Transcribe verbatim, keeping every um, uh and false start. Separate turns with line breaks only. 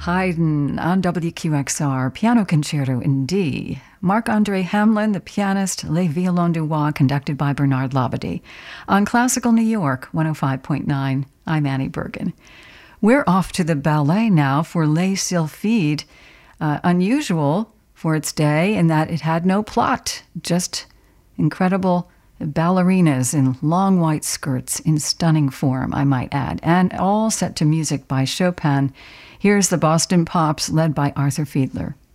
Haydn on W Q X R, Piano Concerto in D. Marc-André Hamelin, the pianist, Les Violons du Roi, conducted by Bernard Labadie. On Classical New York, one oh five point nine, I'm Annie Bergen. We're off to the ballet now for Les Sylphides, uh, unusual for its day in that it had no plot, just incredible ballerinas in long white skirts in stunning form, I might add, and all set to music by Chopin. Here's the Boston Pops led by Arthur Fiedler.